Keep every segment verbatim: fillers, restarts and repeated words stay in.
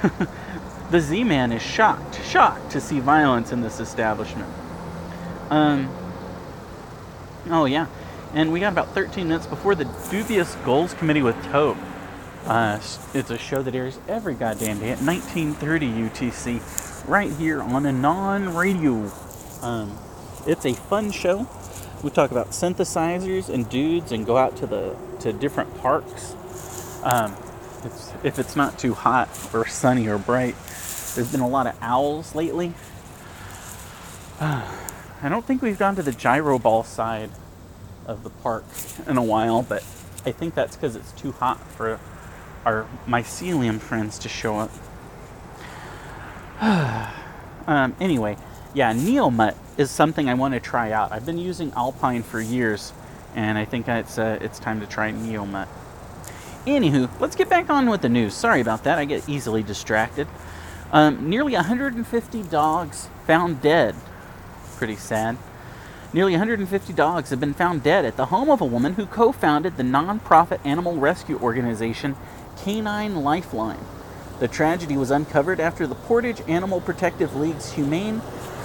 The Z-Man is shocked, shocked to see violence in this establishment. Um. Oh yeah, and we got about thirteen minutes before the Dubious Goals Committee with Tobe. Uh, it's a show that airs every goddamn day at nineteen thirty U T C, right here on Anon Radio. Um, it's a fun show. We talk about synthesizers and dudes, and go out to the to different parks. Um, it's, if it's not too hot or sunny or bright. There's been a lot of owls lately. Uh, I don't think we've gone to the gyro ball side of the park in a while, but I think that's because it's too hot for our mycelium friends to show up. um, anyway, yeah, NeoMut is something I want to try out. I've been using Alpine for years, and I think it's uh, it's time to try NeoMut. Anywho, let's get back on with the news. Sorry about that. I get easily distracted. Um, nearly one hundred fifty dogs found dead. Pretty sad. Nearly one hundred fifty dogs have been found dead at the home of a woman who co-founded the non-profit animal rescue organization Canine Lifeline. The tragedy was uncovered after the Portage Animal Protective League's humane...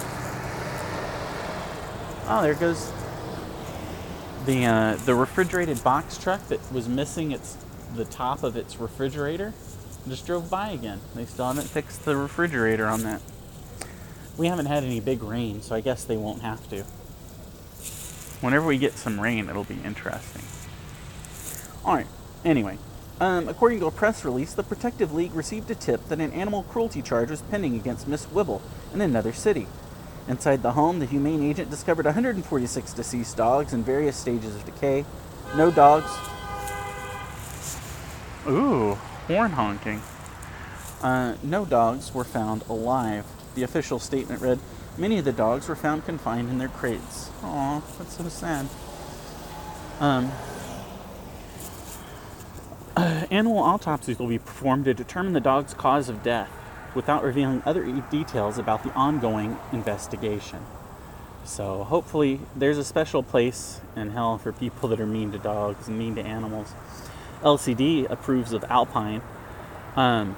Oh, there goes the uh, the refrigerated box truck that was missing its the top of its refrigerator. Just drove by again. They still haven't fixed the refrigerator on that. We haven't had any big rain, so I guess they won't have to. Whenever we get some rain, it'll be interesting. Alright, anyway. Um, according to a press release, the Protective League received a tip that an animal cruelty charge was pending against Miss Wibble in another city. Inside the home, the humane agent discovered one hundred forty-six deceased dogs in various stages of decay. No dogs... Ooh... horn honking. Uh, no dogs were found alive. The official statement read, many of the dogs were found confined in their crates. Aw, that's so sad. Um, uh, animal autopsies will be performed to determine the dog's cause of death without revealing other e- details about the ongoing investigation. So hopefully there's a special place in hell for people that are mean to dogs and mean to animals. L C D approves of Alpine. Um,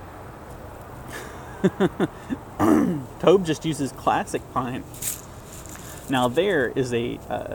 Tobe just uses classic pine. Now there is a... Uh,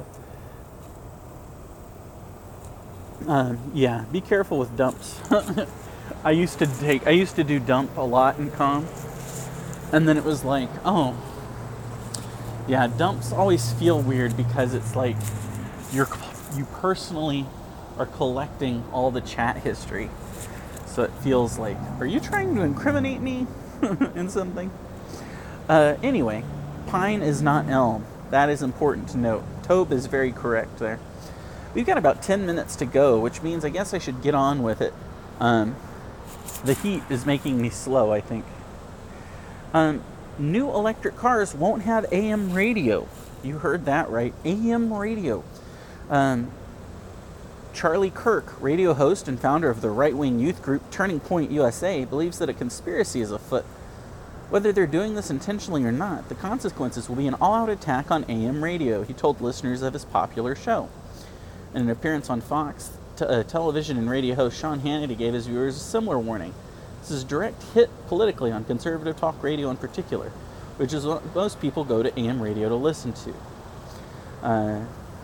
uh, yeah, be careful with dumps. I used to take... I used to do dump a lot in comm. And then it was like, oh... Yeah, dumps always feel weird because it's like you're you personally are collecting all the chat history. So it feels like, are you trying to incriminate me in something? Uh, anyway, pine is not elm. That is important to note. Tobe is very correct there. We've got about ten minutes to go, which means I guess I should get on with it. Um, the heat is making me slow, I think. Um, new electric cars won't have A M radio. You heard that right. A M radio. Um, Charlie Kirk, radio host and founder of the right-wing youth group Turning Point U S A, believes that a conspiracy is afoot. Whether they're doing this intentionally or not, the consequences will be an all-out attack on A M radio, he told listeners of his popular show. In an appearance on Fox, t- uh, television and radio host Sean Hannity gave his viewers a similar warning. This is a direct hit politically on conservative talk radio in particular, which is what most people go to A M radio to listen to. Uh,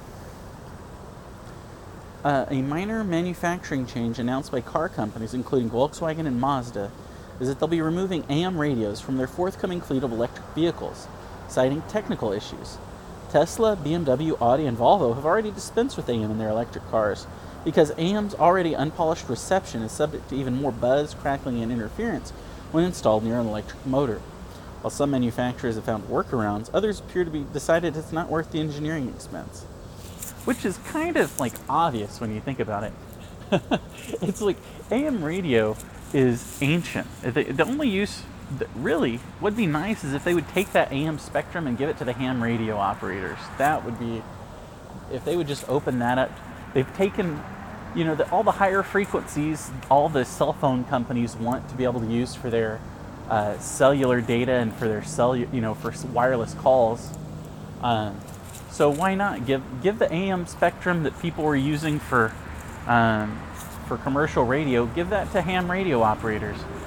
uh, a minor manufacturing change announced by car companies, including Volkswagen and Mazda, is that they'll be removing A M radios from their forthcoming fleet of electric vehicles, citing technical issues. Tesla, B M W, Audi, and Volvo have already dispensed with A M in their electric cars, because A M's already unpolished reception is subject to even more buzz, crackling, and interference when installed near an electric motor. While some manufacturers have found workarounds, others appear to be decided it's not worth the engineering expense. Which is kind of like obvious when you think about it. It's like A M radio is ancient. The, the only use that really would be nice is if they would take that A M spectrum and give it to the ham radio operators. That would be, if they would just open that up. They've taken, you know, the, all the higher frequencies, all the cell phone companies want to be able to use for their uh, cellular data and for their cell, you know, for wireless calls. Um, so why not give give the A M spectrum that people were using for um, for commercial radio? Give that to ham radio operators.